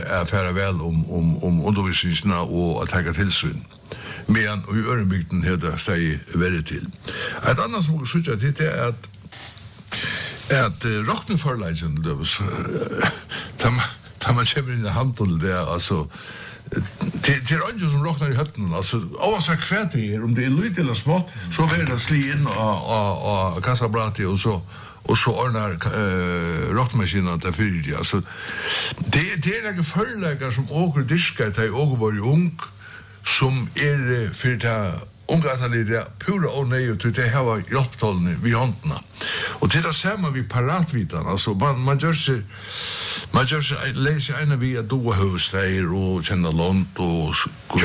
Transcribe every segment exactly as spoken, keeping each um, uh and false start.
är färra väl om om om undervisningsna och att ta tillsyn. Men och i Örenbygden heter steg väldigt till. Ett annat som så jag det är att att uh, rockne förlägen det var tam tam man kommer in i handel där alltså det det är som rocknar i hötten alltså oavsett kvärt det om det är lite eller små så vill det sli in och och och kassabrati och så och så ordnar uh, rockmaskinen där för det alltså det det är några förlägare som åker diska till och var ju ung som är för det ungataliga pura och nej till det här hjälptalen vi hantna och det där ser man vi paratvitan alltså man man gör sig man gör sig läser en via då husstäder och känna långt och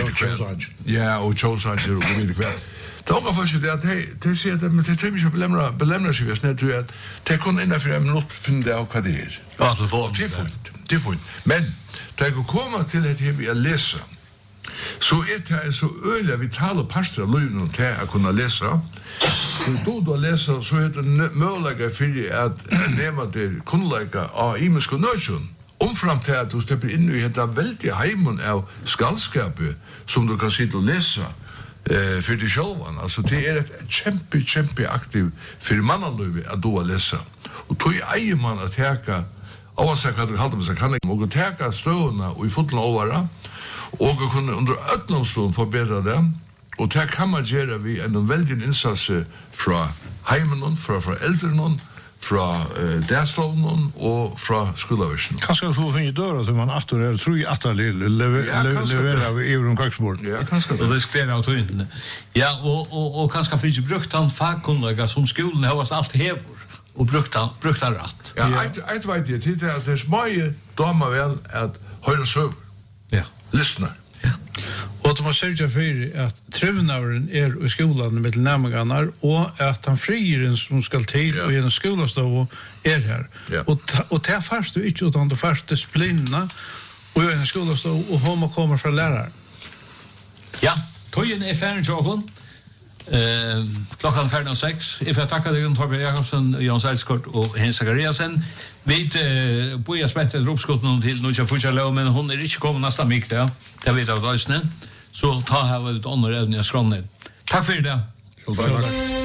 ja och chosager och det kväll då går för sig det att det ser det med det typiskt belämna belämna sig visst när att det kan ända för en minut finna av vad det är alltså för det får det får men det går komma till det här vi läser så är det så öliga vitala pastor lönen och att kunna läsa. Så då då läser så är det möjliga för att nämna det kunniga av imisk nation. Om fram till att du steppar in i det väldiga hemmen av skallskapet som du kan sitta och läsa eh för dig själv. Alltså det är ett kämpe kämpe aktiv för mannalöv att då läsa. Och då är man att täcka oavsett vad det kallar sig kan man täcka ståna och i fotla över och kunna under ötnomstånd förbättra det och det kan man göra vi en väldigt insats från hemmen från föräldrarna från uh, därslånen och från skolöversen. Kanske du får finna dörrar som man åter är tror jag att det levererar vi euron kaxbord. Ja, kanske. Och det spelar ut inte. Ja, och och och kanske finns ju brukt han fackkunniga som skolan har allt hevor och brukt han brukt han rätt. Ja, ett ett vet det det är det smaje damer väl att höra så. Ja. Lyssna. Ja. Och att man sörjer för att trevnaren är i skolan med närmagarna och att han frieren som ska till ja. Och genom skolastov är här. Ja. Och och det först du inte utan det först disciplina och genom skolastov och hur man kommer från läraren. Ja, tojen är färdig Johan. Eh, klockan fem och sex. If jag tackar dig Torbjörn Jakobsen, Jan Seidskort och Hans Zachariasen. Vi eh boja spänt ett uppskott någon till nu jag får lov men hon är inte kommit nästa mick där. Det vet jag då snä. Så ta här ett annat ämne jag skrån ner. Tack för det. Så tack.